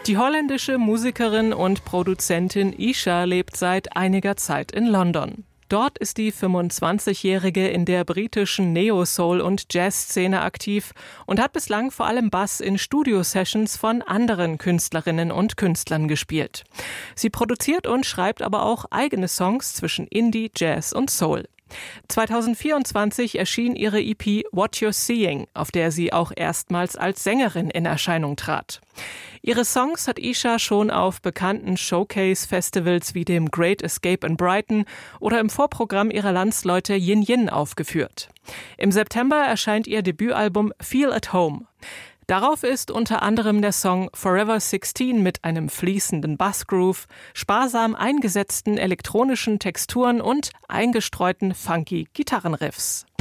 Die holländische Musikerin und Produzentin Isha lebt seit einiger Zeit in London. Dort ist die 25-Jährige in der britischen Neo-Soul- und Jazz-Szene aktiv und hat bislang vor allem Bass in Studio-Sessions von anderen Künstlerinnen und Künstlern gespielt. Sie produziert und schreibt aber auch eigene Songs zwischen Indie, Jazz und Soul. 2024 erschien ihre EP What You're Seeing, auf der sie auch erstmals als Sängerin in Erscheinung trat. Ihre Songs hat Isha schon auf bekannten Showcase-Festivals wie dem Great Escape in Brighton oder im Vorprogramm ihrer Landsleute Yin Yin aufgeführt. Im September erscheint ihr Debütalbum Feel at Home. Darauf ist unter anderem der Song Forever 16 mit einem fließenden Bassgroove, sparsam eingesetzten elektronischen Texturen und eingestreuten funky Gitarrenriffs.